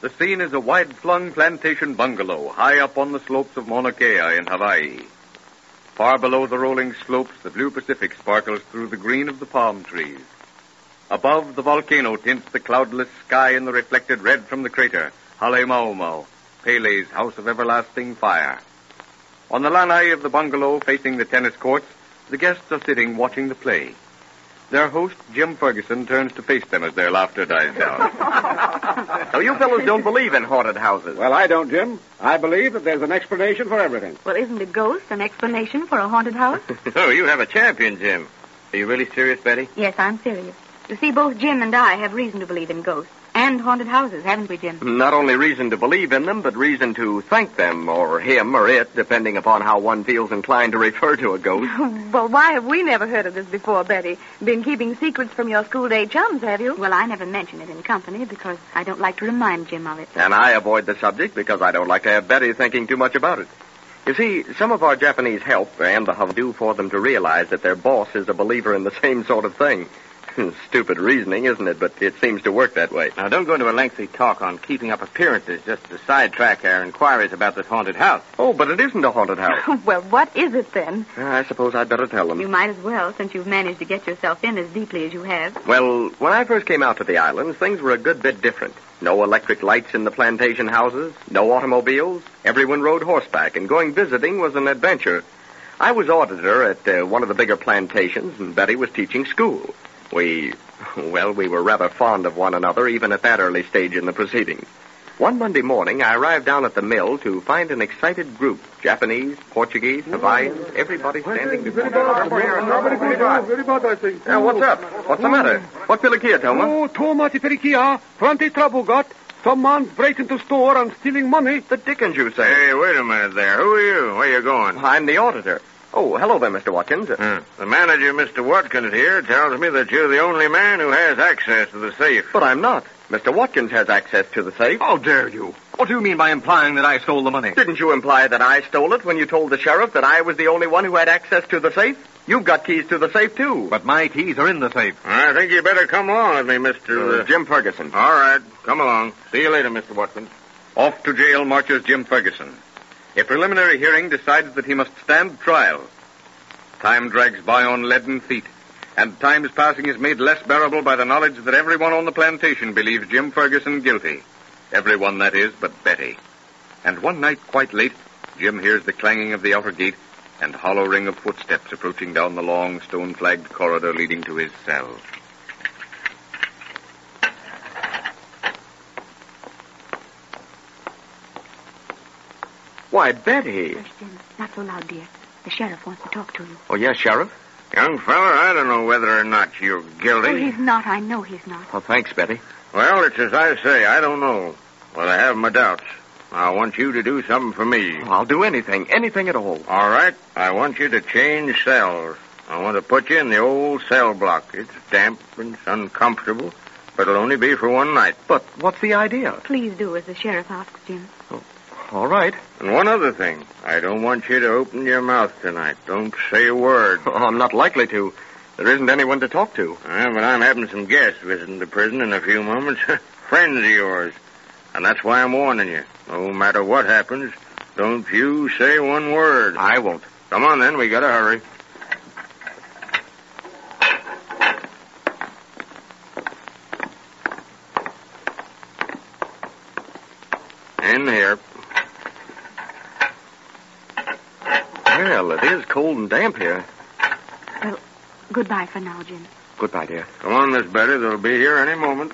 The scene is a wide-flung plantation bungalow high up on the slopes of Mauna Kea in Hawaii. Far below the rolling slopes, the blue Pacific sparkles through the green of the palm trees. Above, the volcano tints the cloudless sky in the reflected red from the crater, Halemaumau, Pele's house of everlasting fire. On the lanai of the bungalow facing the tennis courts, the guests are sitting watching the play. Their host, Jim Ferguson, turns to face them as their laughter dies down. So you fellows don't believe in haunted houses? Well, I don't, Jim. I believe that there's an explanation for everything. Well, isn't a ghost an explanation for a haunted house? Oh, you have a champion, Jim. Are you really serious, Betty? Yes, I'm serious. You see, both Jim and I have reason to believe in ghosts. And haunted houses, haven't we, Jim? Not only reason to believe in them, but reason to thank them, or him, or it, depending upon how one feels inclined to refer to a ghost. Well, why have we never heard of this before, Betty? Been keeping secrets from your school-day chums, have you? Well, I never mention it in company because I don't like to remind Jim of it. And I avoid the subject because I don't like to have Betty thinking too much about it. You see, some of our Japanese help and the Hub do for them to realize that their boss is a believer in the same sort of thing. Stupid reasoning, isn't it? But it seems to work that way. Now, don't go into a lengthy talk on keeping up appearances just to sidetrack our inquiries about this haunted house. Oh, but it isn't a haunted house. Well, what is it then? I suppose I'd better tell them. You might as well, since you've managed to get yourself in as deeply as you have. Well, when I first came out to the islands, things were a good bit different. No electric lights in the plantation houses, no automobiles. Everyone rode horseback, and going visiting was an adventure. I was auditor at one of the bigger plantations, and Betty was teaching school. We were rather fond of one another, even at that early stage in the proceedings. One Monday morning, I arrived down at the mill to find an excited group. Japanese, Portuguese, Hawaiians, everybody standing before the what's up? What's the matter? What pilikia, Toma? Oh, Toma pilikia. Plenty trouble got. Some man's breaking into store and stealing money. The dickens you say. Hey, wait a minute there. Who are you? Where you going? I'm the auditor. Oh, hello there, Mr. Watkins. The manager, Mr. Watkins, here, tells me that you're the only man who has access to the safe. But I'm not. Mr. Watkins has access to the safe. How dare you? What do you mean by implying that I stole the money? Didn't you imply that I stole it when you told the sheriff that I was the only one who had access to the safe? You've got keys to the safe, too. But my keys are in the safe. I think you better come along with me, Mr. Jim Ferguson. All right, come along. See you later, Mr. Watkins. Off to jail marches Jim Ferguson. A preliminary hearing decides that he must stand trial. Time drags by on leaden feet, and time's passing is made less bearable by the knowledge that everyone on the plantation believes Jim Ferguson guilty. Everyone, that is, but Betty. And one night, quite late, Jim hears the clanging of the outer gate and hollow ring of footsteps approaching down the long, stone-flagged corridor leading to his cell. Why, Betty. Hush, Jim. Not so loud, dear. The sheriff wants to talk to you. Oh, yes, Sheriff? Young fella, I don't know whether or not you're guilty. Oh, he's not. I know he's not. Oh, thanks, Betty. Well, it's as I say. I don't know. But I have my doubts. I want you to do something for me. Oh, I'll do anything at all. All right. I want you to change cells. I want to put you in the old cell block. It's damp and it's uncomfortable, but it'll only be for one night. But what's the idea? Please do as the sheriff asks, Jim. Oh, all right. And one other thing. I don't want you to open your mouth tonight. Don't say a word. Oh, I'm not likely to. There isn't anyone to talk to. But I'm having some guests visiting the prison in a few moments. Friends of yours. And that's why I'm warning you. No matter what happens, don't you say one word. I won't. Come on, then. We gotta hurry. In here. Well, it is cold and damp here. Well, goodbye for now, Jim. Goodbye, dear. Come on, Miss Betty. They'll be here any moment.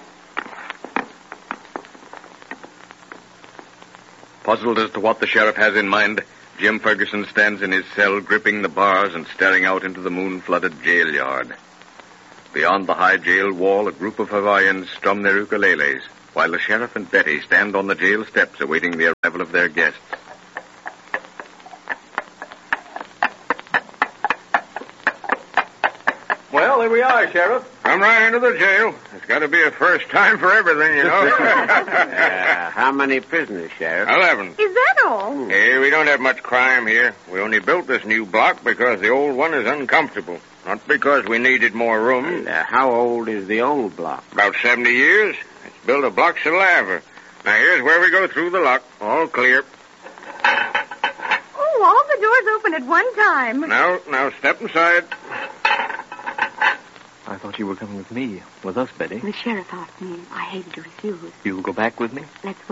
Puzzled as to what the sheriff has in mind, Jim Ferguson stands in his cell, gripping the bars and staring out into the moon-flooded jail yard. Beyond the high jail wall, a group of Hawaiians strum their ukuleles, while the sheriff and Betty stand on the jail steps awaiting the arrival of their guests. Well, here we are, Sheriff. Come right into the jail. It's got to be a first time for everything, you know. How many prisoners, Sheriff? 11. Is that all? Hey, we don't have much crime here. We only built this new block because the old one is uncomfortable. Not because we needed more room. How old is the old block? About 70 years. It's built of blocks of lava. Now, here's where we go through the lock. All clear. Oh, all the doors open at one time. Now, step inside. I thought you were coming with me. With us, Betty. The sheriff asked me. I hated to refuse. You'll go back with me? Let's